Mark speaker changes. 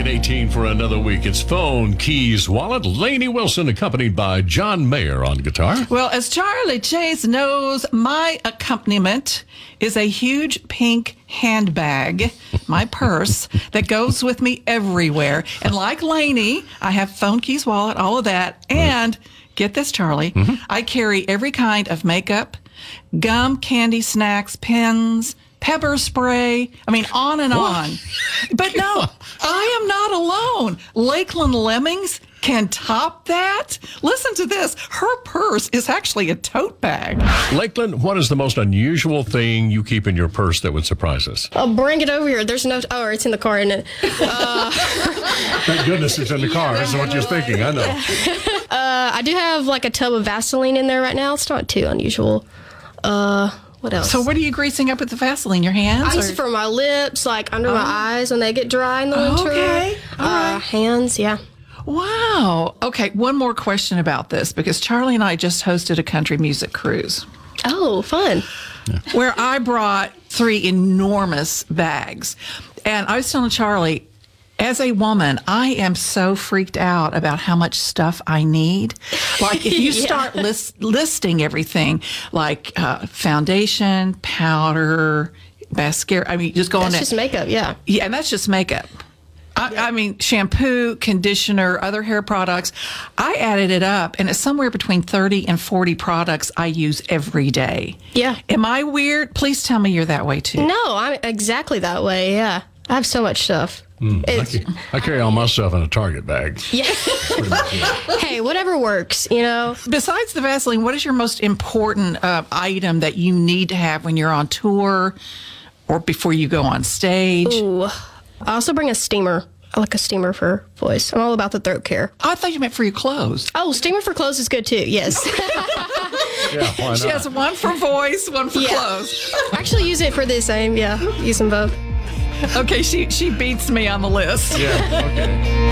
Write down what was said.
Speaker 1: at 18 for another week. It's phone, keys, wallet. Lainey Wilson accompanied by John Mayer on guitar.
Speaker 2: Well, as Charlie Chase knows, my accompaniment is a huge pink handbag, my purse, that goes with me everywhere. And like Lainey, I have phone, keys, wallet, all of that. And get this, Charlie, I carry every kind of makeup, gum, candy, snacks, pens, pepper spray. I mean, on and on. But no, I am not alone. Lakeland Lemmings can top that. Listen to this. Her purse is actually a tote bag.
Speaker 1: Lakeland, what is the most unusual thing you keep in your purse that would surprise us?
Speaker 3: I'll bring it over here. There's no... Oh, it's in the car, isn't it?
Speaker 1: Thank goodness it's in the car. That's what you're thinking. I know.
Speaker 3: I do have like a tub of Vaseline in there right now. It's not too unusual. What else?
Speaker 2: So what are you greasing up with the Vaseline? Your hands?
Speaker 3: I use it for my lips, like under my eyes when they get dry in the winter.
Speaker 2: Okay. All right.
Speaker 3: Hands, yeah.
Speaker 2: Wow. Okay, one more question about this, because Charlie and I just hosted a country music cruise
Speaker 3: Oh, fun.
Speaker 2: where I brought 3 enormous bags. And I was telling Charlie, as a woman, I am so freaked out about how much stuff I need. Like, if you start listing everything, like foundation, powder, mascara, I mean, just go on
Speaker 3: That's
Speaker 2: there.
Speaker 3: just makeup, yeah.
Speaker 2: Yeah, and that's just makeup. I mean, shampoo, conditioner, other hair products. I added it up, and it's somewhere between 30 and 40 products I use every day.
Speaker 3: Yeah.
Speaker 2: Am I weird? Please tell me you're that way, too.
Speaker 3: No, I'm exactly that way, yeah. I have so much stuff.
Speaker 1: I carry all my stuff in a Target bag.
Speaker 3: Yeah. Hey, whatever works, you know?
Speaker 2: Besides the Vaseline, what is your most important item that you need to have when you're on tour or before you go on stage?
Speaker 3: Ooh. I also bring a steamer. I like a steamer for voice. I'm all about the throat care.
Speaker 2: I thought you meant for your clothes.
Speaker 3: Oh, steamer for clothes is good, too, yes.
Speaker 1: Yeah, why not?
Speaker 2: She has one for voice, one for
Speaker 3: Yeah.
Speaker 2: clothes.
Speaker 3: I actually use it for the same, yeah. Use them both.
Speaker 2: Okay, she beats me on the list.
Speaker 1: Yeah, okay.